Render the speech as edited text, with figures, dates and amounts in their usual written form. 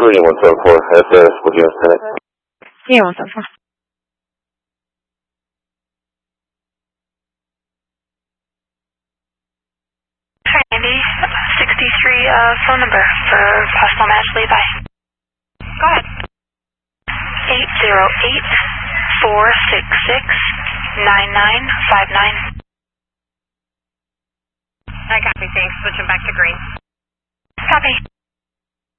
Reading 174, SS, would you understand? Yeah, 174. Hi, Andy. 63 phone number for possible match Levi. Go ahead. 808-466-9959. I copy, thanks. Switching back to green. Copy.